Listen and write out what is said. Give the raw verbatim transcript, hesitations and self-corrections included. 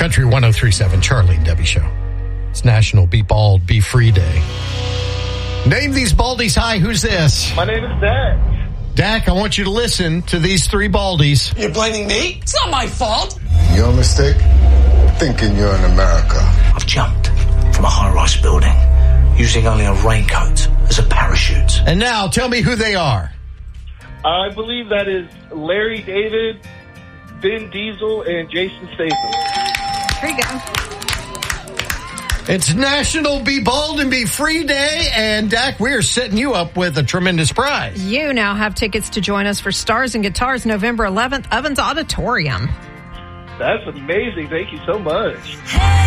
Country one oh three point seven, Charlie and Debbie Show. It's National Be Bald, Be Free Day. Name these baldies. Hi, who's this? My name is Dak. Dak, I want you to listen to these three baldies. You're blaming me? It's not my fault. Your mistake? Thinking you're in America. I've jumped from a high-rise building using only a raincoat as a parachute. And now, tell me who they are. I believe that is Larry David, Vin Diesel, and Jason Statham. There you go. It's National Be Bald and Be Free Day, and Dak, we're setting you up with a tremendous prize. You now have tickets to join us for Stars and Guitars November eleventh, Ovens Auditorium. That's amazing. Thank you so much. Hey.